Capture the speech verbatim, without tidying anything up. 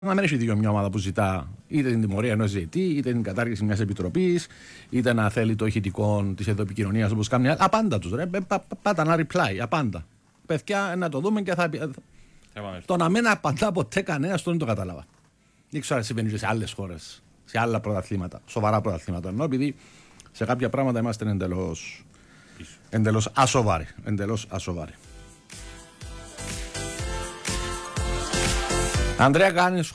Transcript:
να μην έχει δίκιο μια ομάδα που ζητά είτε την τιμωρία ενός διαιτητή, είτε την κατάργηση μιας επιτροπής, είτε να θέλει το ηχητικό της επικοινωνίας όπως κάνει. Απάντα τους, ρε. Πάτα να reply, απάντα. Παιδιά, να το δούμε και θα. Το να μην απαντά ποτέ κανένας, το δεν το κατάλαβα. Δεν ξέρω αν συμβαίνει και σε άλλες χώρες, σε άλλα πρωταθλήματα, σοβαρά πρωταθλήματα. Ενώ επειδή σε κάποια πράγματα είμαστε εντελώς, εντελώς ασοβαροί. Εντελώς ασοβαροί. Ανδρέα, κάνεις